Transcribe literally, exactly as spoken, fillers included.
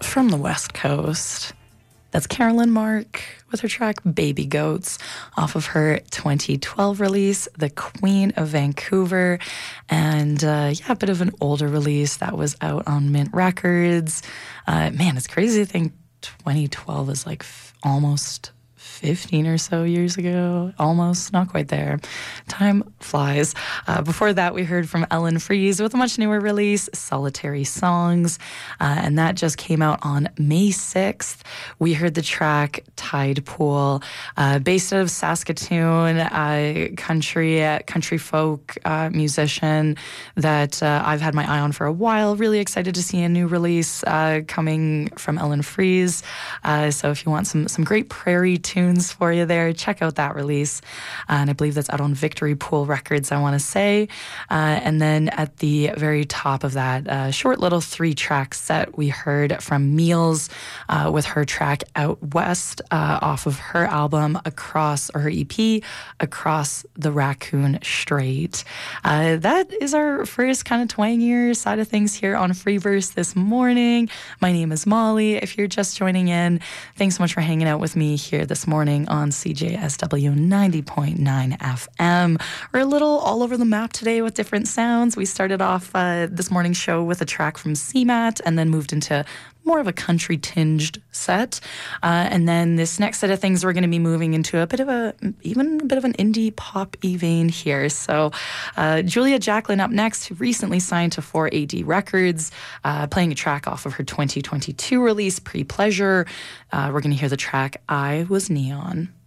from the West Coast. That's Carolyn Mark with her track Baby Goats off of her twenty twelve release, The Queen of Vancouver. And uh, yeah, a bit of an older release that was out on Mint Records. Uh, man, it's crazy to think twenty twelve is like f- almost fifteen or so years ago. Almost, not quite there. Time flies. Uh, before that, we heard from Ellen Freeze with a much newer release, Solitary Songs, uh, and that just came out on May sixth. We heard the track Tide Pool, uh, based out of Saskatoon, uh, country uh, country folk uh, musician that uh, I've had my eye on for a while. Really excited to see a new release uh, coming from Ellen Freeze. Uh, so if you want some some great prairie tunes for you there, check out that release. Uh, and I believe that's out on Victory Pool Records, I want to say. Uh, and then at the very top of that uh, short little three-track set, we heard from Meals uh, with her track Out West uh, off of her album Across, or her E P, Across the Raccoon Strait. Uh, that is our first kind of twangier side of things here on Freeverse this morning. My name is Molly. If you're just joining in, thanks so much for hanging out with me here this morning on C J S W ninety point nine F M. We're a little all over the map today with different sounds. We started off uh, this morning's show with a track from C MAT and then moved into more of a country-tinged set. Uh, and then this next set of things, we're going to be moving into a bit of a, even a bit of an indie pop-y vein here. So uh, Julia Jacklin up next, who recently signed to four A D Records, uh, playing a track off of her twenty twenty-two release, Pre-Pleasure. Uh, we're going to hear the track I Was Neon.